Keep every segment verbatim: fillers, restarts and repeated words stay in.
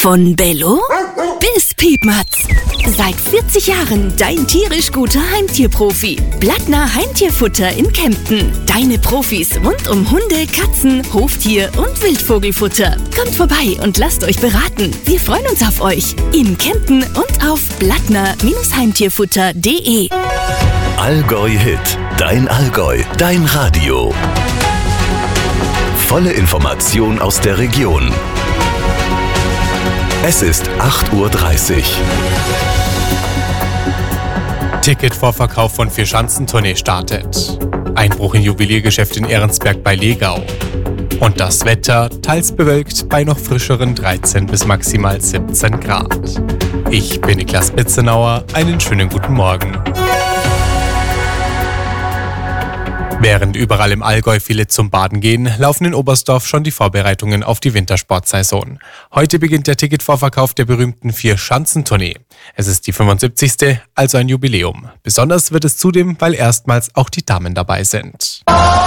Von Bello bis Piepmatz. Seit vierzig Jahren dein tierisch guter Heimtierprofi. Blattner Heimtierfutter in Kempten. Deine Profis rund um Hunde, Katzen, Hoftier und Wildvogelfutter. Kommt vorbei und lasst euch beraten. Wir freuen uns auf euch. In Kempten und auf blattner Heimtierfutter punkt de. Allgäu Hit. Dein Allgäu. Dein Radio. Volle Information aus der Region. Es ist acht Uhr dreißig. Ticketvorverkauf von Vierschanzentournee startet. Einbruch in Juweliergeschäft in Ehrensberg bei Legau. Und das Wetter teils bewölkt bei noch frischeren dreizehn bis maximal siebzehn Grad. Ich bin Niklas Bitzenauer. Einen schönen guten Morgen. Während überall im Allgäu viele zum Baden gehen, laufen in Oberstdorf schon die Vorbereitungen auf die Wintersportsaison. Heute beginnt der Ticketvorverkauf der berühmten Vierschanzentournee. Es ist die fünfundsiebzigste, also ein Jubiläum. Besonders wird es zudem, weil erstmals auch die Damen dabei sind.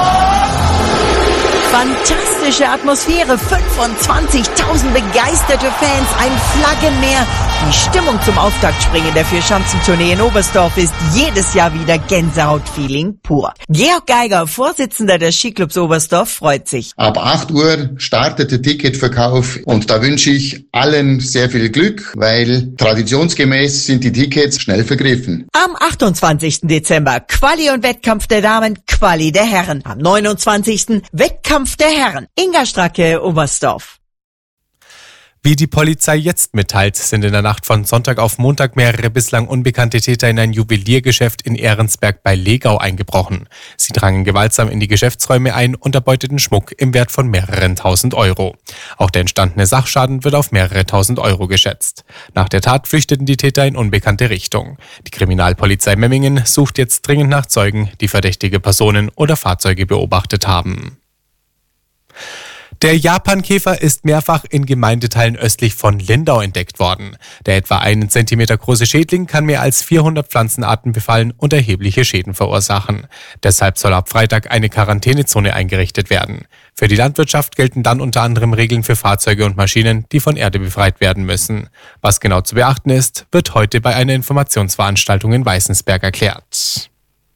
Fantastische Atmosphäre, fünfundzwanzigtausend begeisterte Fans, ein Flaggenmeer. Die Stimmung zum Auftaktspringen der Vierschanzentournee in Oberstdorf ist jedes Jahr wieder Gänsehautfeeling pur. Georg Geiger, Vorsitzender des Skiclubs Oberstdorf, freut sich. Ab acht Uhr startet der Ticketverkauf und da wünsche ich allen sehr viel Glück, weil traditionsgemäß sind die Tickets schnell vergriffen. Am achtundzwanzigsten Dezember Quali und Wettkampf der Damen, Quali der Herren. Am neunundzwanzigsten Wettkampf der Herren. Inga Stracke, Oberstdorf. Wie die Polizei jetzt mitteilt, sind in der Nacht von Sonntag auf Montag mehrere bislang unbekannte Täter in ein Juweliergeschäft in Ehrensberg bei Legau eingebrochen. Sie drangen gewaltsam in die Geschäftsräume ein und erbeuteten Schmuck im Wert von mehreren tausend Euro. Auch der entstandene Sachschaden wird auf mehrere tausend Euro geschätzt. Nach der Tat flüchteten die Täter in unbekannte Richtung. Die Kriminalpolizei Memmingen sucht jetzt dringend nach Zeugen, die verdächtige Personen oder Fahrzeuge beobachtet haben. Der Japankäfer ist mehrfach in Gemeindeteilen östlich von Lindau entdeckt worden. Der etwa einen Zentimeter große Schädling kann mehr als vierhundert Pflanzenarten befallen und erhebliche Schäden verursachen. Deshalb soll ab Freitag eine Quarantänezone eingerichtet werden. Für die Landwirtschaft gelten dann unter anderem Regeln für Fahrzeuge und Maschinen, die von Erde befreit werden müssen. Was genau zu beachten ist, wird heute bei einer Informationsveranstaltung in Weißensberg erklärt.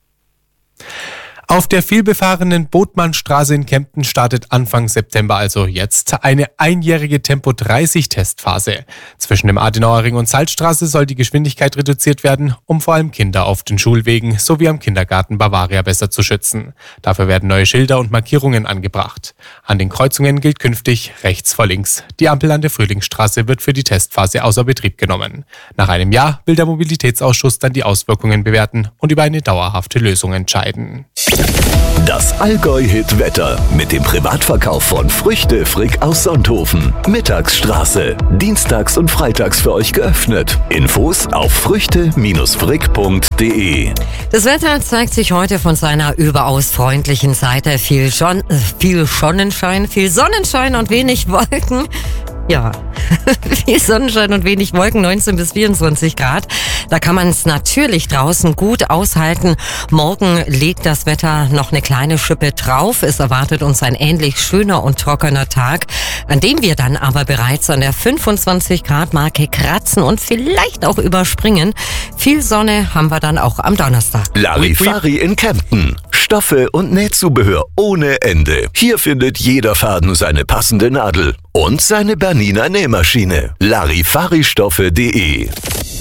Auf der vielbefahrenen Botmannstraße in Kempten startet Anfang September, also jetzt, eine einjährige Tempo dreißig Testphase. Zwischen dem Adenauerring und Salzstraße soll die Geschwindigkeit reduziert werden, um vor allem Kinder auf den Schulwegen sowie am Kindergarten Bavaria besser zu schützen. Dafür werden neue Schilder und Markierungen angebracht. An den Kreuzungen gilt künftig rechts vor links. Die Ampel an der Frühlingsstraße wird für die Testphase außer Betrieb genommen. Nach einem Jahr will der Mobilitätsausschuss dann die Auswirkungen bewerten und über eine dauerhafte Lösung entscheiden. Das Allgäu-Hit-Wetter mit dem Privatverkauf von Früchte Frick aus Sonthofen. Mittagsstraße. Dienstags und freitags für euch geöffnet. Infos auf früchte Frick punkt de. Das Wetter zeigt sich heute von seiner überaus freundlichen Seite. Viel, Schon- viel Sonnenschein, viel Sonnenschein und wenig Wolken. Ja, viel Sonnenschein und wenig Wolken, neunzehn bis vierundzwanzig Grad. Da kann man es natürlich draußen gut aushalten. Morgen legt das Wetter noch eine kleine Schippe drauf. Es erwartet uns ein ähnlich schöner und trockener Tag, an dem wir dann aber bereits an der fünfundzwanzig Grad Marke kratzen und vielleicht auch überspringen. Viel Sonne haben wir dann auch am Donnerstag. Larifari in Kempten. Stoffe und Nähzubehör ohne Ende. Hier findet jeder Faden seine passende Nadel und seine Bernina Nähmaschine. Larifaristoffe punkt de.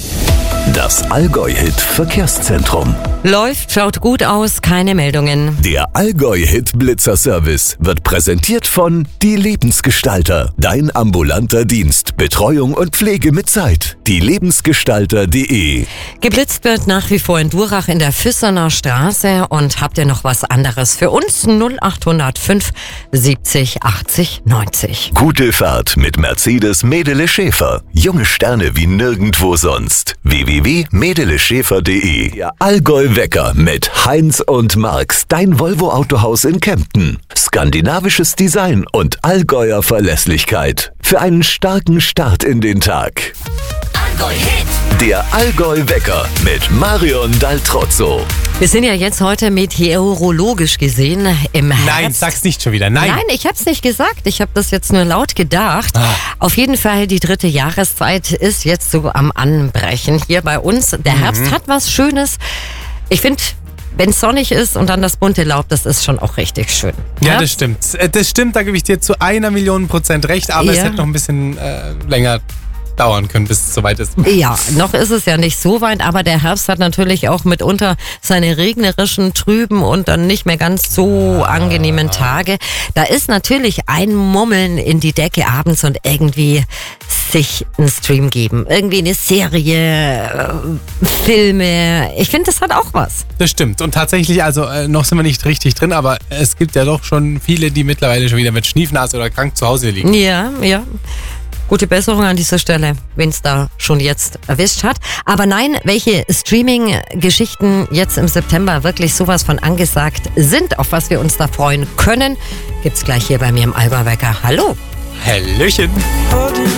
Das Allgäu-Hit Verkehrszentrum. Läuft, schaut gut aus, keine Meldungen. Der Allgäu-Hit Blitzer-Service wird präsentiert von Die Lebensgestalter. Dein ambulanter Dienst. Betreuung und Pflege mit Zeit. Die Lebensgestalter punkt de. Geblitzt wird nach wie vor in Durach in der Füsserner Straße. Und habt ihr noch was anderes für uns? null acht null fünf siebzig achtzig neunzig. Gute Fahrt mit Mercedes Medele Schäfer. Junge Sterne wie nirgendwo sonst. w w w punkt medele schäfer punkt de. Der Allgäu-Wecker mit Heinz und Marx. Dein Volvo-Autohaus in Kempten. Skandinavisches Design und Allgäuer Verlässlichkeit. Für einen starken Start in den Tag. Allgäu-Hit. Der Allgäu-Wecker mit Marion Daltrozzo. Wir sind ja jetzt heute meteorologisch gesehen im Herbst. Nein, sag's nicht schon wieder. Nein. Nein, ich hab's nicht gesagt. Ich habe das jetzt nur laut gedacht. Ah. Auf jeden Fall, die dritte Jahreszeit ist jetzt so am Anbrechen hier bei uns. Der Herbst hat was Schönes. Ich finde, wenn es sonnig ist und dann das bunte Laub, das ist schon auch richtig schön. Ja, das stimmt. Äh, Das stimmt, da gebe ich dir zu einer Million Prozent recht, aber es Ja. hätte noch ein bisschen äh, länger dauern können, bis es soweit ist. Ja, noch ist es ja nicht so weit, aber der Herbst hat natürlich auch mitunter seine regnerischen, trüben und dann nicht mehr ganz so angenehmen Tage. Da ist natürlich ein Mummeln in die Decke abends und irgendwie sich einen Stream geben. Irgendwie eine Serie, äh, Filme. Ich finde, das hat auch was. Das stimmt. Und tatsächlich, also äh, noch sind wir nicht richtig drin, aber es gibt ja doch schon viele, die mittlerweile schon wieder mit Schniefnase oder krank zu Hause liegen. Ja, ja. Gute Besserung an dieser Stelle, wen es da schon jetzt erwischt hat. Aber nein, welche Streaming-Geschichten jetzt im September wirklich sowas von angesagt sind, auf was wir uns da freuen können, gibt's gleich hier bei mir im Allgäu-Wecker. Hallo. Hallöchen.